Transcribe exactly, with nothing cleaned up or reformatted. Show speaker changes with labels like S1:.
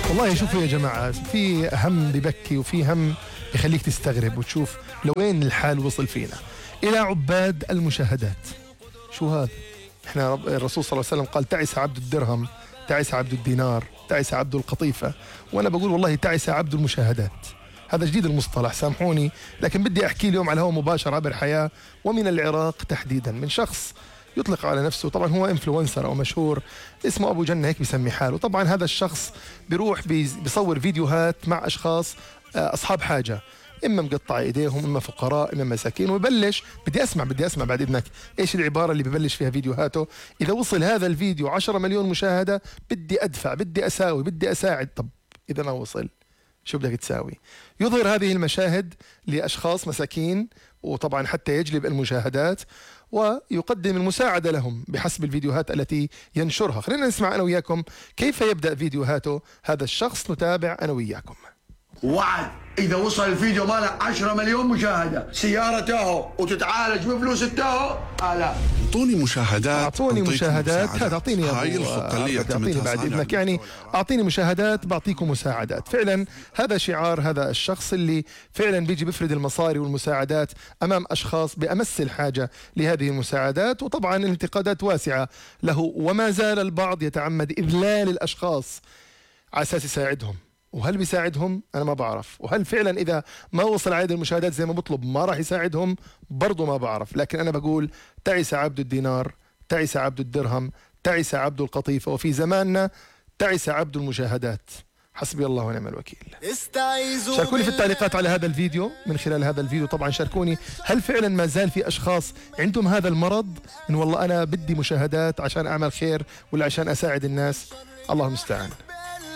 S1: والله شوفوا يا جماعة، في هم ببكي وفي هم بخليك تستغرب وتشوف لوين الحال وصل فينا، إلى عباد المشاهدات. شو هذا؟ احنا رب الرسول صلى الله عليه وسلم قال تعس عبد الدرهم، تعس عبد الدينار، تعس عبد القطيفة، وأنا بقول والله تعس عبد المشاهدات. هذا جديد المصطلح، سامحوني، لكن بدي أحكي اليوم على هو مباشر عبر حياة ومن العراق تحديدا، من شخص يطلق على نفسه، طبعا هو انفلونسر او مشهور اسمه ابو جنة، هيك بيسمي حاله. طبعا هذا الشخص بيروح بيصور فيديوهات مع اشخاص اصحاب حاجه، اما مقطع ايديهم، اما فقراء، اما مساكين، ويبلش بدي اسمع بدي اسمع بعد اذنك ايش العباره اللي ببلش فيها فيديوهاته: اذا وصل هذا الفيديو عشرة مليون مشاهده بدي ادفع، بدي اساوي، بدي اساعد. طب اذا ما وصل شو بدك تساوي؟ يظهر هذه المشاهد لاشخاص مساكين، وطبعا حتى يجلب المشاهدات ويقدم المساعدة لهم بحسب الفيديوهات التي ينشرها. خلينا نسمع أنا وياكم كيف يبدأ فيديوهاته هذا الشخص، نتابع أنا وياكم.
S2: وعد إذا وصل الفيديو ماله عشرة مليون مشاهدة سيارة تاهو وتتعالج بفلوس التاهو آلاف.
S3: أعطوني مشاهدات،
S1: أعطوني مشاهدات، هذا أعطيني يا
S3: هاي
S1: أبو
S3: الخطة
S1: أعطيني بعد إذنك، يعني أعطيني مشاهدات بعطيكم مساعدات. فعلا هذا شعار هذا الشخص اللي فعلا بيجي بفرد المصاري والمساعدات أمام أشخاص بأمس الحاجة لهذه المساعدات. وطبعا الانتقادات واسعة له، وما زال البعض يتعمد إذلال الأشخاص على أساس يساعدهم. وهل بيساعدهم؟ أنا ما بعرف. وهل فعلا إذا ما وصل عدد المشاهدات زي ما بطلب ما راح يساعدهم؟ برضو ما بعرف. لكن أنا بقول تعس عبد الدينار، تعس عبد الدرهم، تعس عبد القطيفة، وفي زماننا تعس عبد المشاهدات. حسبي الله ونعم الوكيل. شاركوني في التعليقات على هذا الفيديو. من خلال هذا الفيديو طبعا شاركوني، هل فعلا ما زال في أشخاص عندهم هذا المرض إن والله أنا بدي مشاهدات عشان أعمل خير ولا عشان أساعد الناس؟ الله المستعان.